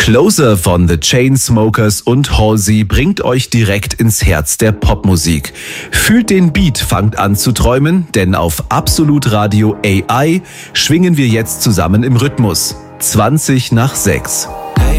Closer von The Chainsmokers und Halsey bringt euch direkt ins Herz der Popmusik. Fühlt den Beat, fangt an zu träumen, denn auf Absolut Radio AI schwingen wir jetzt zusammen im Rhythmus. 20 nach 6.